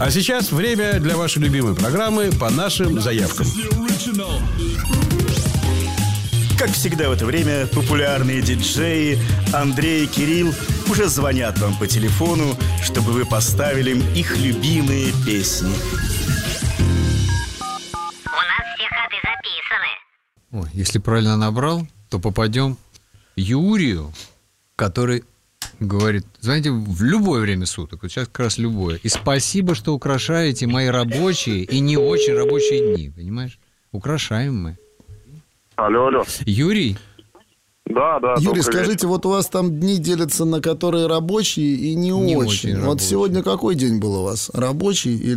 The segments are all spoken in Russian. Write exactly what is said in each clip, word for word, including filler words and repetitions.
А сейчас время для вашей любимой программы «По нашим заявкам». Как всегда в это время популярные диджеи Андрей и Кирилл уже звонят вам по телефону, чтобы вы поставили им их любимые песни. У нас все ходы записаны. Ой, если правильно набрал, то попадем Юрию, который говорит: звоните в любое время суток. Вот сейчас как раз любое. И спасибо, что украшаете мои рабочие и не очень рабочие дни. Понимаешь? Украшаем мы. Алло, алло. Юрий? Да, да. Юрий, скажите, вот у вас там дни делятся на которые рабочие и не, Не очень. очень Вот рабочие. сегодня какой день был у вас? Рабочий или...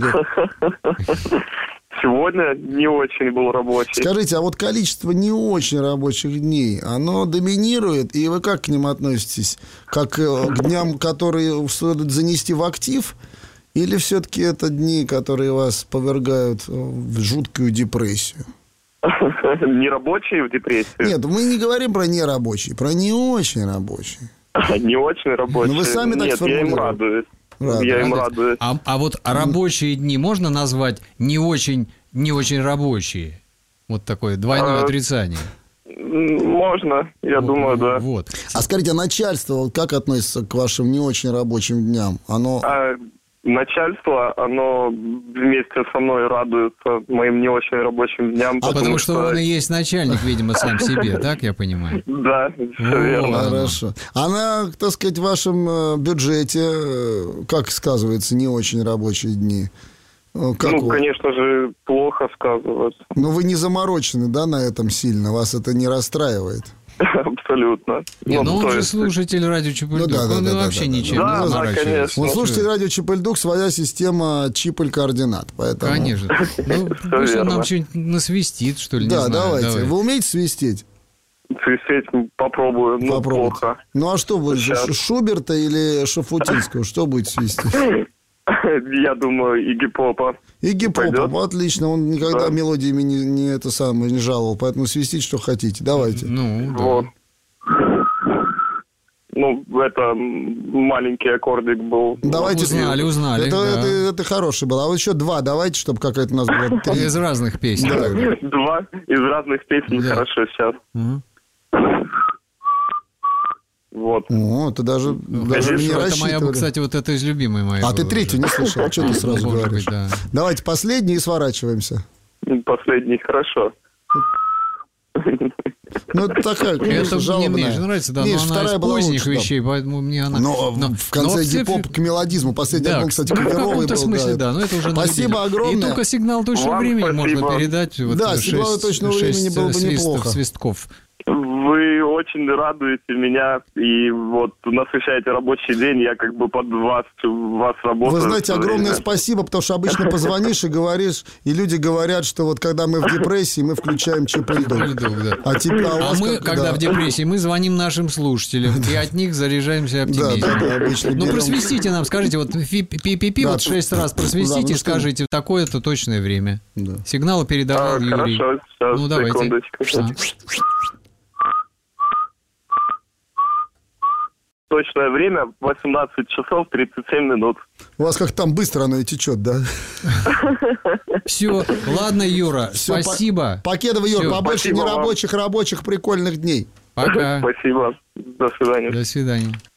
Сегодня не очень был рабочий. Скажите, а вот количество не очень рабочих дней, оно доминирует, и вы как к ним относитесь? Как э, к дням, которые стоит занести в актив, или все-таки это дни, которые вас повергают в жуткую депрессию? Не рабочие в депрессию? Нет, мы не говорим про нерабочие, про не очень рабочие. Не очень рабочие. Ну, вы сами так Нет, я им сформулировали. радуюсь. Радует. Я им радуюсь. А, а вот рабочие дни можно назвать не очень, не очень рабочие? Вот такое двойное А, отрицание. Можно, я Вот, думаю, да. Вот. А скажите, а начальство вот как относится к вашим не очень рабочим дням? Оно... А начальство, оно вместе со мной радуется моим не очень рабочим дням. А потому что он и есть начальник, видимо, сам себе, так я понимаю? Да, все О, верно. Хорошо. А на, так сказать, вашем э, бюджете, э, как сказывается, не очень рабочие дни? Э, Как Ну, у- конечно же, плохо сказывается. Ну, вы не заморочены, да, на этом сильно? Вас это не расстраивает? Абсолютно. Не, ну он то же есть- слушатель радио Чапульдук, Ну да, да, он да, да, вообще да, да. ничем Да, не да, заморачивается. конечно. Он Ну, слушатель что- радио Чапульдук, своя система чип и координат. Поэтому... Конечно. Ну, пусть он верно. нам что-нибудь насвистит, что ли, не Да, знаю. давайте. давай. Вы умеете свистеть? Свистеть попробую, ну, Попробуйте. плохо. Ну, а что будет? Сейчас. Ш- Шуберта или Шафутинского? Что будет свистеть? Я думаю, Игги Попа. Игги Попа, Пойдет? отлично. Он никогда Да. мелодиями не, не это самое не жаловал. Поэтому свистите, что хотите. Давайте. Ну, да. Вот. Ну, это м, маленький аккордик был. Давайте. Узнали, узнали, Это, да. это, это хороший был. А вот еще два давайте, чтобы какая-то у нас была три. Из разных песен. Два из разных песен. Да. Хорошо, сейчас. Мгм. Вот. О, это даже, даже не Это моя, рассчитывали. кстати, вот это из любимой моей. А ты была третью уже. не слышал? А что ты сразу Может говоришь? быть, да. Давайте последний и сворачиваемся. Последний, хорошо. Ну, это такая, конечно, Это мне, жалобная. мне же нравится, да, Нет, но она вторая из была поздних лучше, да. вещей, поэтому мне она... Но, но- в конце но гип-поп к мелодизму. Последний Да, альбом, кстати, в каверовый каком-то был. смысле, да. да, но это уже на Спасибо любителя. огромное. И только сигнал точного Вам времени спасибо. можно передать. Вот Да, шесть- сигнал точного шесть времени было бы свист- неплохо. свистков. Вы очень радуете меня и вот насыщаете рабочий день. Я как бы под вас, вас работаю. Вы знаете, всё огромное время. спасибо, потому что обычно позвонишь и говоришь, и люди говорят, что вот когда мы в депрессии, мы включаем Чапульдук. Чапульдук, да. А, теперь, а у А вас мы, как- когда да. в депрессии, мы звоним нашим слушателям, и от них заряжаемся оптимизмом. Да, да, да, обычно Ну, берем- просвистите нам, скажите, вот пи-пи-пи, Да, вот шесть раз да, просвистите, ну что- скажите, такое-то точное время. Да. Сигналы передавал А, Юрий. хорошо, сейчас, Ну, давайте. секундочку. А. Точное время восемнадцать часов тридцать семь минут. У вас как там быстро оно и течет, да? Все, ладно, Юра, Всё, спасибо. По- Покедова, Юр, Всё. побольше Спасибо вам. нерабочих, рабочих, прикольных дней. Пока. Спасибо. До свидания. До свидания.